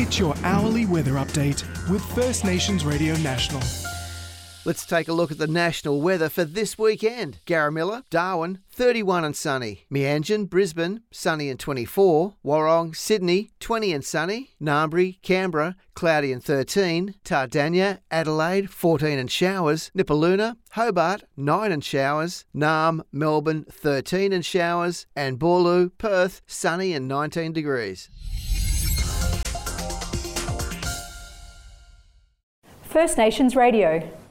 It's your hourly weather update with First Nations Radio National. Let's take a look at the national weather for this weekend. Garamilla, Darwin, 31 and sunny. Meanjin, Brisbane, sunny and 24. Warrong, Sydney, 20 and sunny. Ngambri, Canberra, cloudy and 13. Tardania, Adelaide, 14 and showers. Nipaluna, Hobart, 9 and showers. Naarm, Melbourne, 13 and showers. And Boorloo, Perth, sunny and 19 degrees. First Nations Radio.